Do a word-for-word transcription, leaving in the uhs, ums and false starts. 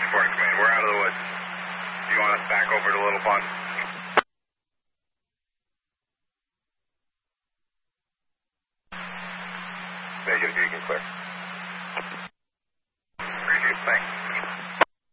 Morning, Command. We're out of the woods. Do you want us back over to Little Pond? Negative, you can clear. Appreciate it, thanks.